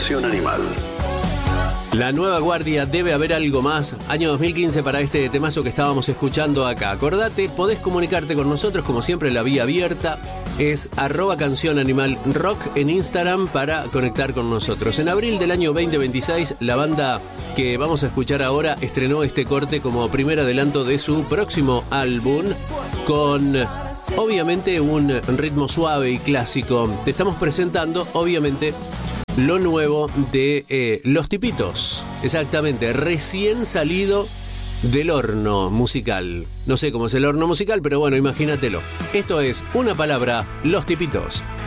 Canción Animal. La nueva guardia, debe haber algo más. Año 2015 para este temazo que estábamos escuchando acá. Acordate, podés comunicarte con nosotros, como siempre, la vía abierta es @cancionanimalrock en Instagram para conectar con nosotros. En abril del año 2026, la banda que vamos a escuchar ahora estrenó este corte como primer adelanto de su próximo álbum, con obviamente un ritmo suave y clásico. Te estamos presentando, obviamente, lo nuevo de Los Tipitos. Exactamente, recién salido del horno musical. No sé cómo es el horno musical, pero bueno, imagínatelo. Esto es Una Palabra, Los Tipitos.